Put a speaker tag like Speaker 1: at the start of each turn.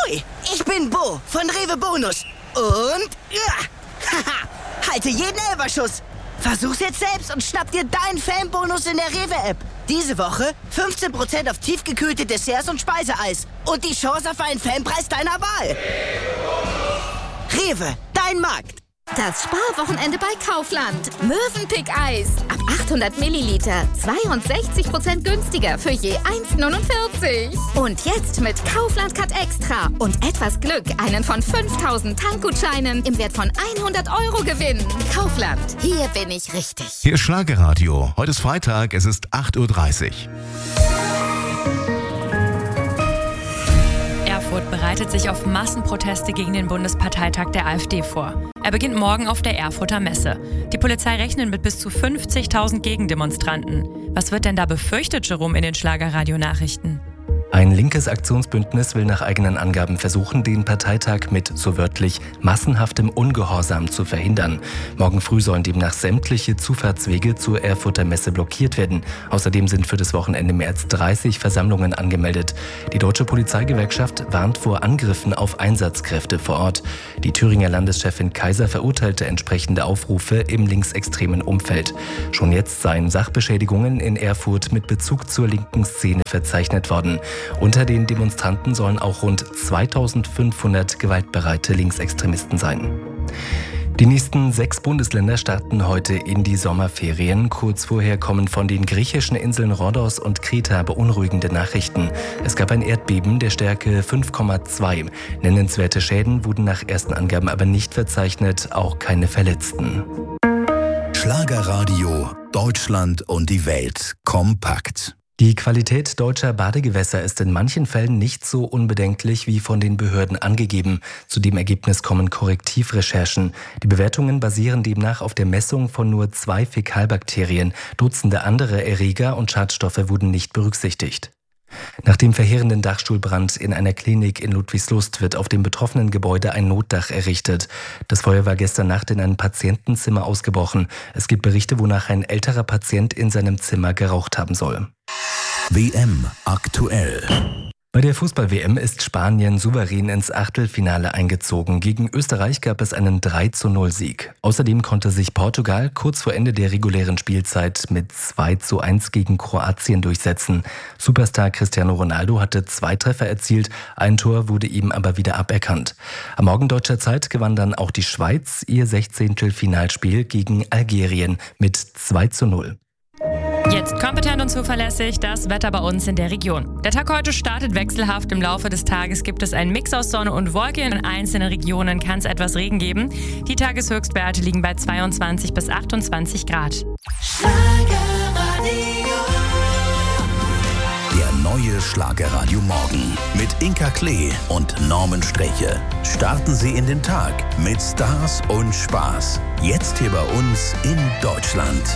Speaker 1: Ahoi, ich bin Bo von Rewe Bonus. Und, halte jeden Elferschuss. Versuch's jetzt selbst und schnapp dir deinen Fanbonus in der Rewe-App. Diese Woche 15% auf tiefgekühlte Desserts und Speiseeis. Und die Chance auf einen Fanpreis deiner Wahl. Rewe, dein Markt.
Speaker 2: Das Sparwochenende bei Kaufland. Mövenpick-Eis. Ab 800 Milliliter. 62% günstiger für je 1,49. Und jetzt mit Kaufland Cut Extra. Und etwas Glück einen von 5000 Tankgutscheinen im Wert von 100 € gewinnen. Kaufland. Hier bin ich richtig.
Speaker 3: Hier ist Schlagerradio. Heute ist Freitag, es ist 8:30 Uhr.
Speaker 4: Erfurt bereitet sich auf Massenproteste gegen den Bundesparteitag der AfD vor. Er beginnt morgen auf der Erfurter Messe. Die Polizei rechnet mit bis zu 50.000 Gegendemonstranten. Was wird denn da befürchtet, Jerome, in den Schlagerradio-Nachrichten?
Speaker 5: Ein linkes Aktionsbündnis will nach eigenen Angaben versuchen, den Parteitag mit, so wörtlich, massenhaftem Ungehorsam zu verhindern. Morgen früh sollen demnach sämtliche Zufahrtswege zur Erfurter Messe blockiert werden. Außerdem sind für das Wochenende mehr als 30 Versammlungen angemeldet. Die Deutsche Polizeigewerkschaft warnt vor Angriffen auf Einsatzkräfte vor Ort. Die Thüringer Landeschefin Kaiser verurteilte entsprechende Aufrufe im linksextremen Umfeld. Schon jetzt seien Sachbeschädigungen in Erfurt mit Bezug zur linken Szene verzeichnet worden. Unter den Demonstranten sollen auch rund 2500 gewaltbereite Linksextremisten sein. Die nächsten 6 Bundesländer starten heute in die Sommerferien. Kurz vorher kommen von den griechischen Inseln Rhodos und Kreta beunruhigende Nachrichten. Es gab ein Erdbeben der Stärke 5,2. Nennenswerte Schäden wurden nach ersten Angaben aber nicht verzeichnet, auch keine Verletzten.
Speaker 6: Schlagerradio, Deutschland und die Welt kompakt.
Speaker 5: Die Qualität deutscher Badegewässer ist in manchen Fällen nicht so unbedenklich wie von den Behörden angegeben. Zu dem Ergebnis kommen Korrektivrecherchen. Die Bewertungen basieren demnach auf der Messung von nur 2 Fäkalbakterien. Dutzende andere Erreger und Schadstoffe wurden nicht berücksichtigt. Nach dem verheerenden Dachstuhlbrand in einer Klinik in Ludwigslust wird auf dem betroffenen Gebäude ein Notdach errichtet. Das Feuer war gestern Nacht in einem Patientenzimmer ausgebrochen. Es gibt Berichte, wonach ein älterer Patient in seinem Zimmer geraucht haben soll.
Speaker 6: WM aktuell.
Speaker 5: Bei der Fußball-WM ist Spanien souverän ins Achtelfinale eingezogen. Gegen Österreich gab es einen 3:0-Sieg. Außerdem konnte sich Portugal kurz vor Ende der regulären Spielzeit mit 2:1 gegen Kroatien durchsetzen. Superstar Cristiano Ronaldo hatte 2 Treffer erzielt, ein Tor wurde ihm aber wieder aberkannt. Am Morgen deutscher Zeit gewann dann auch die Schweiz ihr 16. Finalspiel gegen Algerien mit 2:0.
Speaker 4: Jetzt kompetent und zuverlässig das Wetter bei uns in der Region. Der Tag heute startet wechselhaft. Im Laufe des Tages gibt es einen Mix aus Sonne und Wolke. In einzelnen Regionen kann es etwas Regen geben. Die Tageshöchstwerte liegen bei 22 bis 28 Grad.
Speaker 6: Der neue Schlagerradio Morgen mit Inka Klee und Norman Streche. Starten Sie in den Tag mit Stars und Spaß. Jetzt hier bei uns in Deutschland.